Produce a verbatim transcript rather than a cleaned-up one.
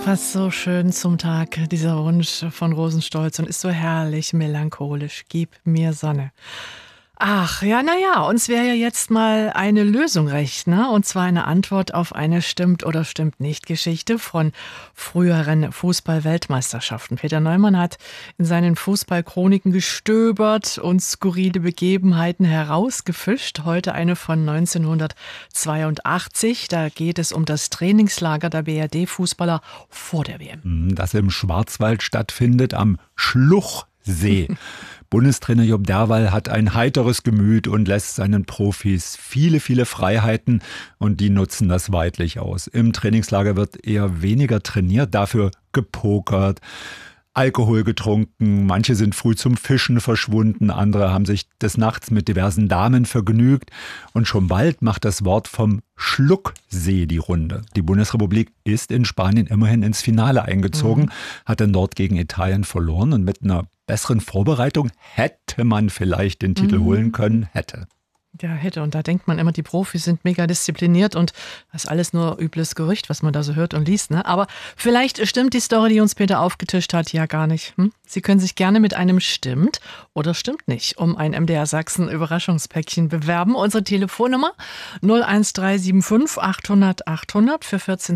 Passt so schön zum Tag, dieser Wunsch von Rosenstolz, und ist so herrlich melancholisch. Gib mir Sonne. Ach, ja, naja, uns wäre ja jetzt mal eine Lösung recht, ne? Und zwar eine Antwort auf eine Stimmt- oder Stimmt-nicht-Geschichte von früheren Fußball-Weltmeisterschaften. Peter Neumann hat in seinen Fußballchroniken gestöbert und skurrile Begebenheiten herausgefischt. Heute eine von neunzehnhundertzweiundachtzig. Da geht es um das Trainingslager der B R D-Fußballer vor der W M. Das im Schwarzwald stattfindet, am Schluchsee. Bundestrainer Job Derwall hat ein heiteres Gemüt und lässt seinen Profis viele, viele Freiheiten, und die nutzen das weidlich aus. Im Trainingslager wird eher weniger trainiert, dafür gepokert, Alkohol getrunken, manche sind früh zum Fischen verschwunden, andere haben sich des Nachts mit diversen Damen vergnügt, und schon bald macht das Wort vom Schlucksee die Runde. Die Bundesrepublik ist in Spanien immerhin ins Finale eingezogen, mhm. hat dann dort gegen Italien verloren, und mit einer besseren Vorbereitung hätte man vielleicht den Titel mhm. holen können, hätte. Ja, hätte. Und da denkt man immer, die Profis sind mega diszipliniert und das ist alles nur übles Gerücht, was man da so hört und liest. Ne? Aber vielleicht stimmt die Story, die uns Peter aufgetischt hat, ja gar nicht. Hm? Sie können sich gerne mit einem Stimmt oder Stimmt nicht um ein M D R Sachsen Überraschungspäckchen bewerben. Unsere Telefonnummer null eins drei sieben fünf achthundert achthundert für vierzehn